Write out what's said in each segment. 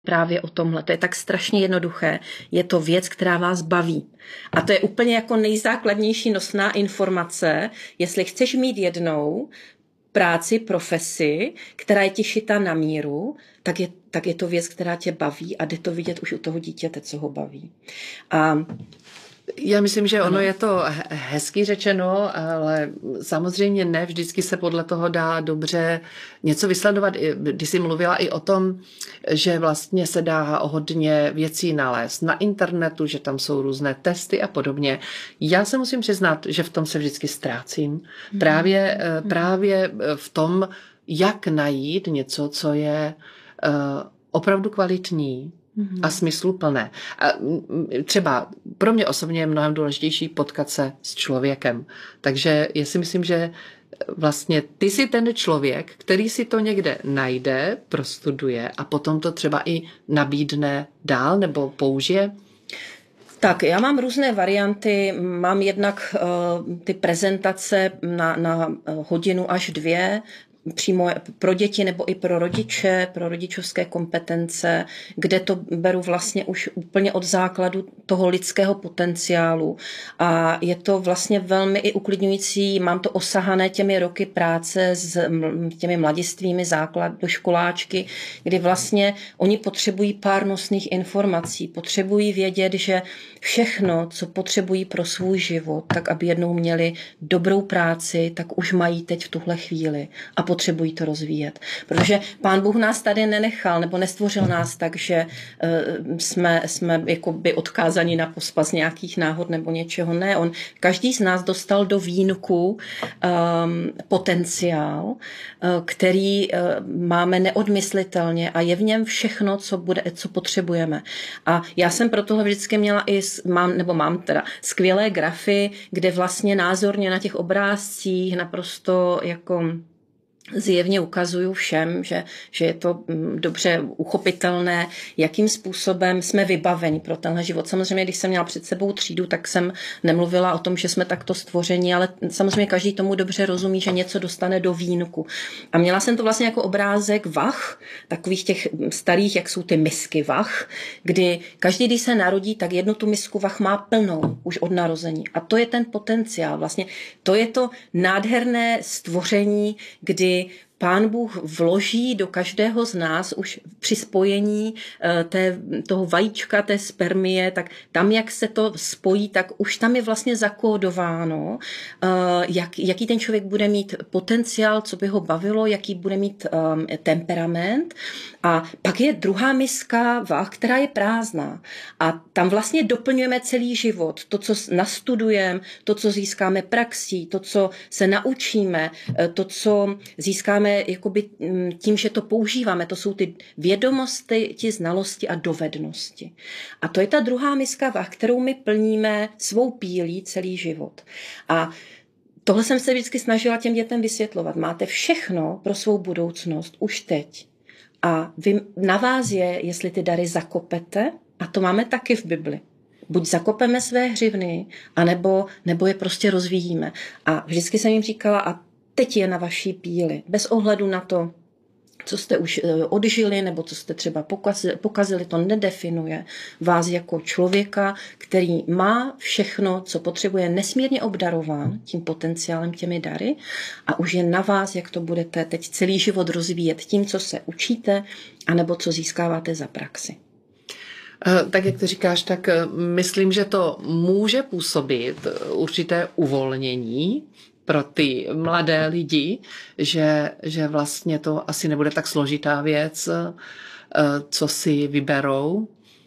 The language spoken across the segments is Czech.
právě o tomhle. To je tak strašně jednoduché. Je to věc, která vás baví. A to je úplně jako nejzákladnější nosná informace. Jestli chceš mít jednou práci, profesi, která je ti šitá na míru, tak je to věc, která tě baví a jde to vidět už u toho dítěte, co ho baví. A já myslím, že ono je to hezky řečeno, ale samozřejmě ne vždycky se podle toho dá dobře něco vysledovat. Když jsi mluvila i o tom, že vlastně se dá hodně věcí nalézt na internetu, že tam jsou různé testy a podobně. Já se musím přiznat, že v tom se vždycky ztrácím. Právě v tom, jak najít něco, co je opravdu kvalitní a smysluplné. A třeba pro mě osobně je mnohem důležitější potkat se s člověkem. Takže já si myslím, že vlastně ty jsi ten člověk, který si to někde najde, prostuduje a potom to třeba i nabídne dál nebo použije. Tak, já mám různé varianty. Mám jednak ty prezentace na hodinu až 2, přímo pro děti nebo i pro rodiče, pro rodičovské kompetence, kde to beru vlastně už úplně od základu toho lidského potenciálu. A je to vlastně velmi i uklidňující, mám to osahané těmi roky práce s těmi mladistvými školáčky, kdy vlastně oni potřebují pár nosných informací, potřebují vědět, že všechno, co potřebují pro svůj život, tak aby jednou měli dobrou práci, tak už mají teď v tuhle chvíli a potřebují to rozvíjet. Protože Pán Bůh nás tady nenechal nebo nestvořil nás tak, že jsme jakoby odkázaní na pospas nějakých náhod nebo něčeho. Ne, každý z nás dostal do vínku potenciál, který máme neodmyslitelně a je v něm všechno, co potřebujeme. A já jsem pro tohle vždycky měla mám skvělé grafy, kde vlastně názorně na těch obrázcích naprosto jako zjevně ukazuju všem, že je to dobře uchopitelné, jakým způsobem jsme vybaveni pro tenhle život. Samozřejmě, když jsem měla před sebou třídu, tak jsem nemluvila o tom, že jsme takto stvořeni, ale samozřejmě každý tomu dobře rozumí, že něco dostane do vínku. A měla jsem to vlastně jako obrázek vach, takových těch starých, jak jsou ty misky vach, kdy každý, když se narodí, tak jednu tu misku vach má plnou už od narození. A to je ten potenciál. Vlastně to je to nádherné stvoření, kdy Pán Bůh vloží do každého z nás už při spojení toho vajíčka, té spermie, tak tam, jak se to spojí, tak už tam je vlastně zakódováno, jaký ten člověk bude mít potenciál, co by ho bavilo, jaký bude mít temperament. A pak je druhá miska vah, která je prázdná. A tam vlastně doplňujeme celý život. To, co nastudujeme, to, co získáme praxí, to, co se naučíme, to, co získáme jakoby tím, že to používáme. To jsou ty vědomosti, ty znalosti a dovednosti. A to je ta druhá miska vah, kterou my plníme svou pílí celý život. A tohle jsem se vždycky snažila těm dětem vysvětlovat. Máte všechno pro svou budoucnost už teď. A na vás je, jestli ty dary zakopete, a to máme taky v Bibli. Buď zakopeme své hřivny, nebo je prostě rozvíjíme. A vždycky jsem jim říkala, a teď je na vaší píli, bez ohledu na to, co jste už odžili, nebo co jste třeba pokazili, to nedefinuje vás jako člověka, který má všechno, co potřebuje, nesmírně obdarován tím potenciálem, těmi dary a už je na vás, jak to budete teď celý život rozvíjet tím, co se učíte, anebo co získáváte za praxi. Tak jak to říkáš, tak myslím, že to může působit určité uvolnění pro ty mladé lidi, že vlastně to asi nebude tak složitá věc, co si vyberou,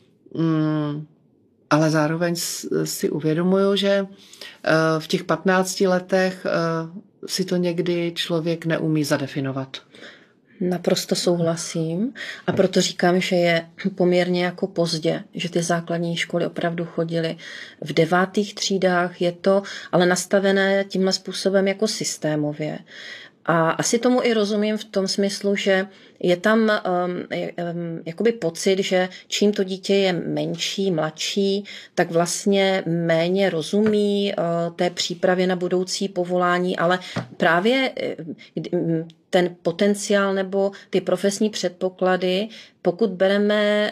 ale zároveň si uvědomuju, že v těch 15 letech si to někdy člověk neumí zadefinovat. Naprosto souhlasím a proto říkám, že je poměrně jako pozdě, že ty základní školy opravdu chodily v 9. třídách, je to ale nastavené tímhle způsobem jako systémově. A asi tomu i rozumím v tom smyslu, že je tam jakoby pocit, že čím to dítě je menší, mladší, tak vlastně méně rozumí té přípravě na budoucí povolání, ale právě ten potenciál nebo ty profesní předpoklady, pokud bereme